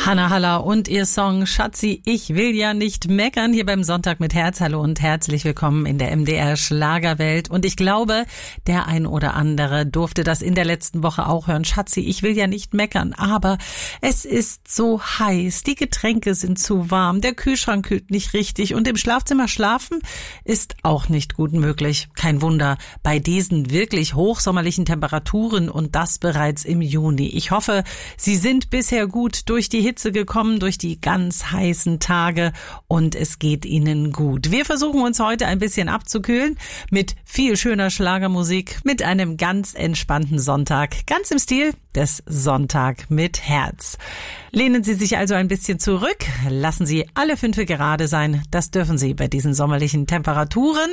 Hanna Haller und ihr Song Schatzi, ich will ja nicht meckern hier beim Sonntag mit Herz. Hallo und herzlich willkommen in der MDR Schlagerwelt. Und ich glaube, der ein oder andere durfte das in der letzten Woche auch hören. Schatzi, ich will ja nicht meckern, aber es ist so heiß, die Getränke sind zu warm, der Kühlschrank kühlt nicht richtig und im Schlafzimmer schlafen ist auch nicht gut möglich. Kein Wunder bei diesen wirklich hochsommerlichen Temperaturen und das bereits im Juni. Ich hoffe, Sie sind bisher gut durch die Hitze gekommen, durch die ganz heißen Tage und es geht Ihnen gut. Wir versuchen uns heute ein bisschen abzukühlen mit viel schöner Schlagermusik, mit einem ganz entspannten Sonntag, ganz im Stil des Sonntag mit Herz. Lehnen Sie sich also ein bisschen zurück, lassen Sie alle 5 gerade sein, das dürfen Sie bei diesen sommerlichen Temperaturen.